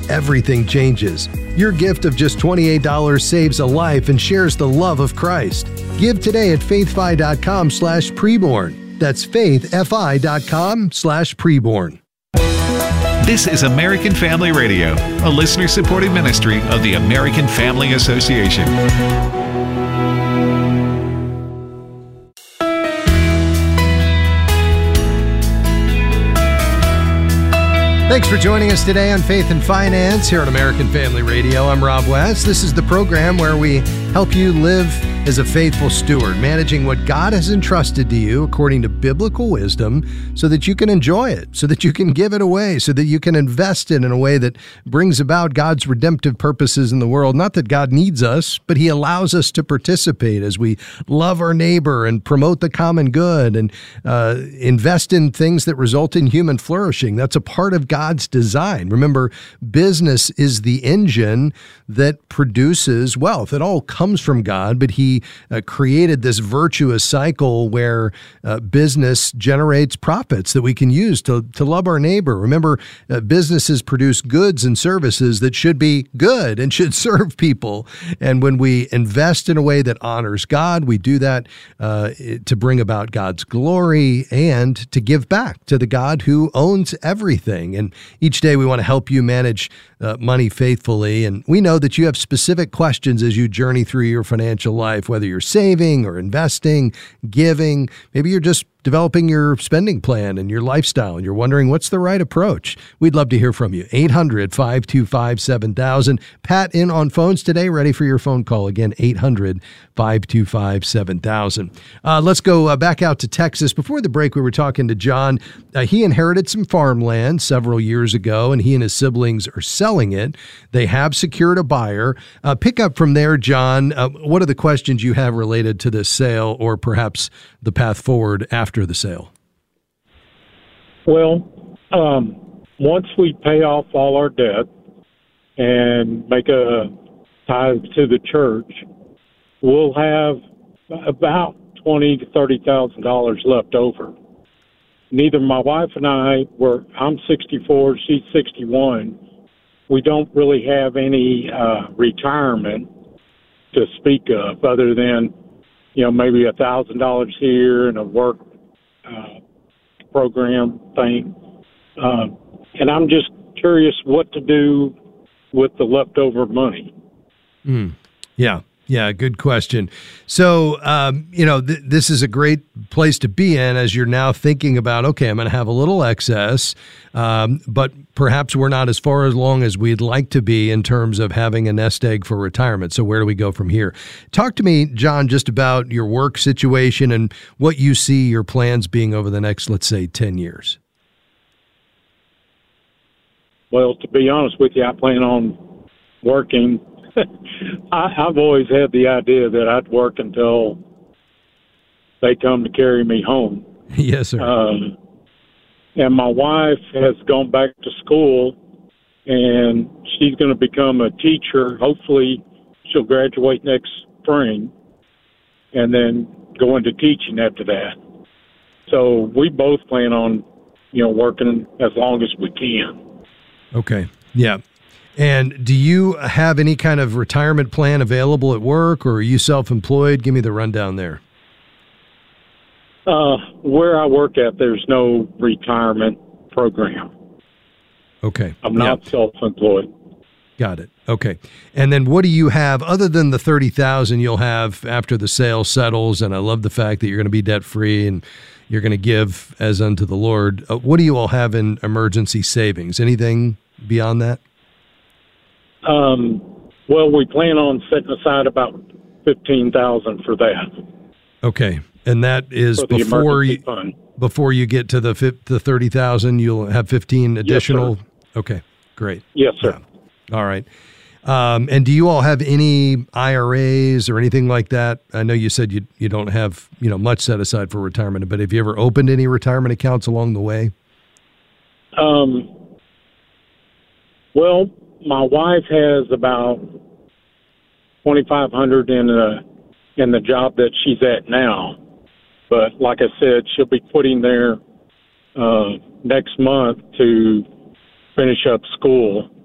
everything changes. Your gift of just $28 saves a life and shares the love of Christ. Give today at faithfi.com/preborn. That's faithfi.com/preborn. This is American Family Radio, a listener-supported ministry of the American Family Association. Thanks for joining us today on Faith and Finance here on American Family Radio. I'm Rob West. This is the program where we help you live as a faithful steward, managing what God has entrusted to you according to biblical wisdom so that you can enjoy it, so that you can give it away, so that you can invest it in a way that brings about God's redemptive purposes in the world. Not that God needs us, but He allows us to participate as we love our neighbor and promote the common good and invest in things that result in human flourishing. That's a part of God's design. Remember, business is the engine that produces wealth. It all comes from God, but He created this virtuous cycle where business generates profits that we can use to love our neighbor. Remember, businesses produce goods and services that should be good and should serve people. And when we invest in a way that honors God, we do that to bring about God's glory and to give back to the God who owns everything. And each day we want to help you manage money faithfully. And we know that you have specific questions as you journey through your financial life, whether you're saving or investing, giving. Maybe you're just developing your spending plan and your lifestyle, and you're wondering what's the right approach. We'd love to hear from you. 800-525-7000. Pat in on phones today, ready for your phone call. Again, 800-525-7000. Let's go back out to Texas. Before the break, we were talking to John. He inherited some farmland several years ago, and he and his siblings are selling it. They have secured a buyer. Pick up from there, John. What are the questions you have related to this sale, or perhaps the path forward after the sale? Well, once we pay off all our debt and make a tithe to the church, we'll have about $20,000 to $30,000 left over. Neither my wife and I'm 64, she's 61. We don't really have any retirement to speak of, other than maybe $1,000 here and a work program thing. And I'm just curious what to do with the leftover money. Yeah, good question. So, this is a great place to be in as you're now thinking about, okay, I'm going to have a little excess, but perhaps we're not as far along as we'd like to be in terms of having a nest egg for retirement. So where do we go from here? Talk to me, John, just about your work situation and what you see your plans being over the next, let's say, 10 years. Well, to be honest with you, I plan on working. I've always had the idea that I'd work until they come to carry me home. Yes, sir. And my wife has gone back to school, and she's going to become a teacher. Hopefully, she'll graduate next spring and then go into teaching after that. So we both plan on, working as long as we can. Okay. Yeah. And do you have any kind of retirement plan available at work, or are you self-employed? Give me the rundown there. Where I work at, there's no retirement program. Okay. I'm not self-employed. Got it. Okay. And then what do you have other than the $30,000 you'll have after the sale settles? And I love the fact that you're going to be debt-free and you're going to give as unto the Lord. What do you all have in emergency savings? Anything beyond that? Well, we plan on setting aside about $15,000 for that. Okay. And that is before you get to the $30,000, you'll have 15 additional. Yes, okay, great. Yes, sir. Yeah. All right. And do you all have any IRAs or anything like that? I know you said you don't have much set aside for retirement, but have you ever opened any retirement accounts along the way? Well, my wife has about $2,500 in the job that she's at now. But like I said, she'll be putting there next month to finish up school.